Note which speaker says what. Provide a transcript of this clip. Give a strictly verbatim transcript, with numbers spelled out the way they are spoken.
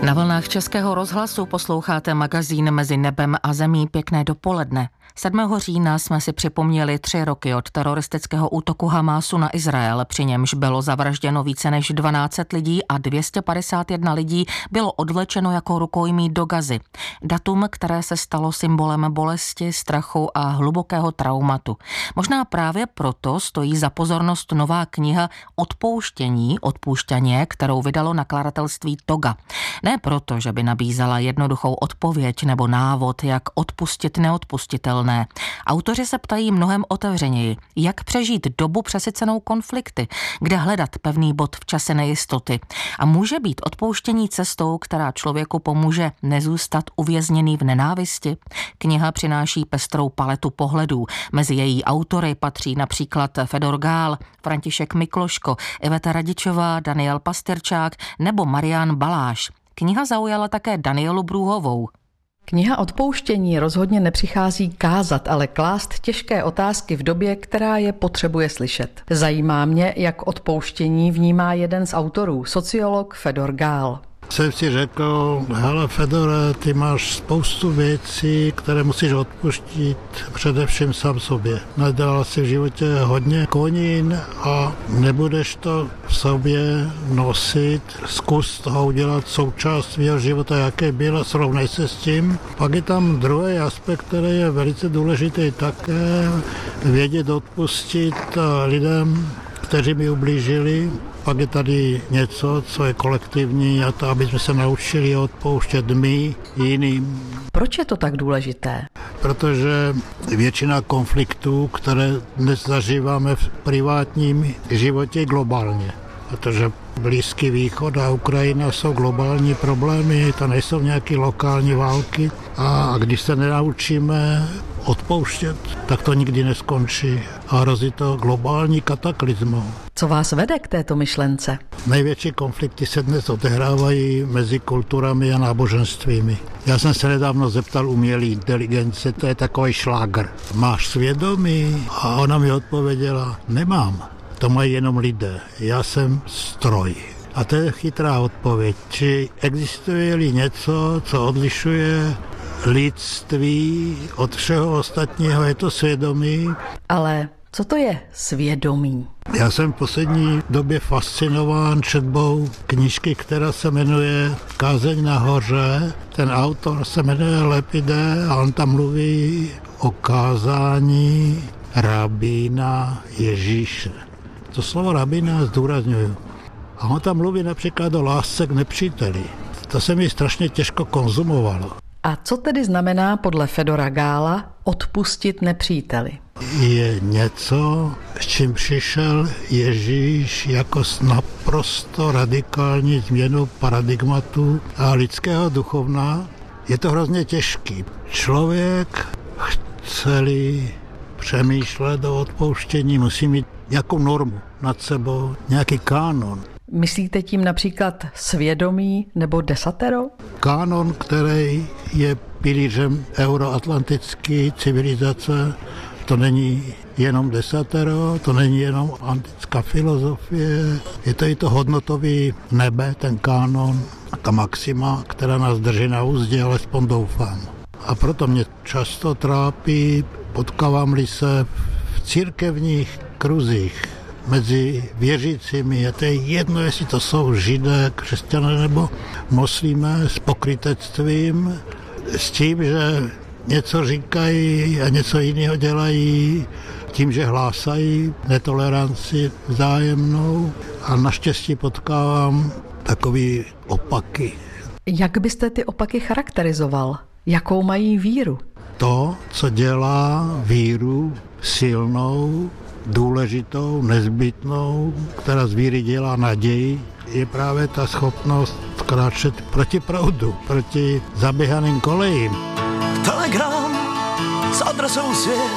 Speaker 1: Na vlnách Českého rozhlasu posloucháte magazín Mezi nebem a zemí. Pěkné dopoledne. sedmého října jsme si připomněli tři roky od teroristického útoku Hamásu na Izrael, při němž bylo zavražděno více než dvanáct set lidí a dvě stě padesát jedna lidí bylo odvlečeno jako rukojmí do Gazy. Datum, které se stalo symbolem bolesti, strachu a hlubokého traumatu. Možná právě proto stojí za pozornost nová kniha Odpouštění, odpušťaně, kterou vydalo nakladatelství Toga. Ne proto, že by nabízela jednoduchou odpověď nebo návod, jak odpustit neodpustitelné. Autoři se ptají mnohem otevřeněji, jak přežít dobu přesycenou konflikty, kde hledat pevný bod v čase nejistoty. A může být odpouštění cestou, která člověku pomůže nezůstat uvězněný v nenávisti? Kniha přináší pestrou paletu pohledů. Mezi její autory patří například Fedor Gál, František Mikloško, Iveta Radičová, Daniel Pastyrčák nebo Marián Baláš. Kniha zaujala také Danielu Brůhovou.
Speaker 2: Kniha Odpouštění rozhodně nepřichází kázat, ale klást těžké otázky v době, která je potřebuje slyšet. Zajímá mě, jak odpouštění vnímá jeden z autorů, sociolog Fedor Gál.
Speaker 3: Jsem si řekl, hele Fedore, ty máš spoustu věcí, které musíš odpustit především sám sobě. Nadělal si v životě hodně konín a nebudeš to v sobě nosit. Zkus toho udělat součást svého života, jaké bylo, srovnej se s tím. Pak je tam druhý aspekt, který je velice důležitý také, vědět odpustit lidem, kteří mi ublížili. Pak je tady něco, co je kolektivní, a to, aby jsme se naučili odpouštět my jiným.
Speaker 2: Proč je to tak důležité?
Speaker 3: Protože většina konfliktů, které dnes zažíváme v privátním životě, je globálně. Protože Blízký východ a Ukrajina jsou globální problémy, to nejsou nějaké lokální války. A když se nenaučíme odpouštět, tak to nikdy neskončí a hrozí to globální kataklizmou.
Speaker 2: Co vás vede k této myšlence?
Speaker 3: Největší konflikty se dnes odehrávají mezi kulturami a náboženstvími. Já jsem se nedávno zeptal umělé inteligence, to je takový šlágr. Máš svědomí? A ona mi odpověděla, nemám. To mají jenom lidé. Já jsem stroj. A to je chytrá odpověď. Či existuje-li něco, co odlišuje lidství od všeho ostatního, je to svědomí.
Speaker 2: Ale co to je svědomí?
Speaker 3: Já jsem v poslední době fascinován četbou knížky, která se jmenuje Kázeň na hoře. Ten autor se jmenuje Lepide a on tam mluví o kázání rabína Ježíše. To slovo rabína zdůrazňuju. A on tam mluví například o lásce k nepříteli. To se mi strašně těžko konzumovalo.
Speaker 2: A co tedy znamená podle Fedora Gála odpustit nepříteli?
Speaker 3: Je něco, s čím přišel Ježíš jako s naprosto radikální změnu paradigmatu a lidského duchovna. Je to hrozně těžký. Člověk chce-li přemýšlet o odpouštění, musí mít nějakou normu nad sebou, nějaký kánon.
Speaker 2: Myslíte tím například svědomí nebo desatero?
Speaker 3: Kánon, který je pilířem euroatlantické civilizace, to není jenom desatero, to není jenom antická filozofie, je to i to hodnotový nebe, ten kánon, ta maxima, která nás drží na úzdě, alespoň doufám. A proto mě často trápí, potkávám-li se v církevních kruzích mezi věřícími, a to je jedno, jestli to jsou židé, křesťané nebo muslimé, s pokrytectvím, s tím, že něco říkají a něco jiného dělají, tím, že hlásají netoleranci vzájemnou, a naštěstí potkávám takový opaky.
Speaker 2: Jak byste ty opaky charakterizoval? Jakou mají víru?
Speaker 3: To, co dělá víru silnou, důležitou, nezbytnou, která z víry dělá naději, je právě ta schopnost kráčet proti proudu, proti zaběhaným kolejím.
Speaker 4: Telegram s adresou svět.